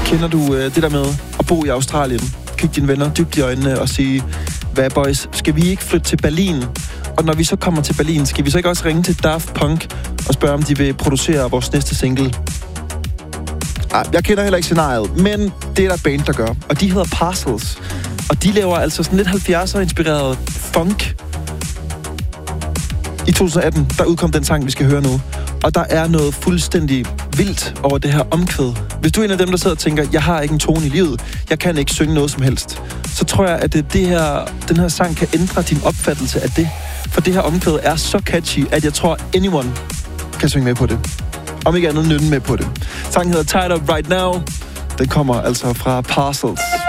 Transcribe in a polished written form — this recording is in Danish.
Kender du det der med at bo i Australien? Kig dine venner dybt i øjnene og sige, hvad boys, skal vi ikke flytte til Berlin? Og når vi så kommer til Berlin, skal vi så ikke også ringe til Daft Punk og spørge, om de vil producere vores næste single? Jeg kender heller ikke scenariet, men det er der band, der gør. Og de hedder Parcels. Og de laver altså sådan lidt 70'er-inspireret funk. I 2018, der udkom den sang, vi skal høre nu. Og der er noget fuldstændig vildt over det her omkvæd. Hvis du er en af dem, der sidder og tænker, jeg har ikke en tone i livet, jeg kan ikke synge noget som helst, så tror jeg, at den her sang kan ændre din opfattelse af det. For det her omkvæd er så catchy, at jeg tror, anyone kan synge med på det. Om ikke andet nynne med på det. Sangen hedder Tied Up Right Now. Den kommer altså fra Parcels.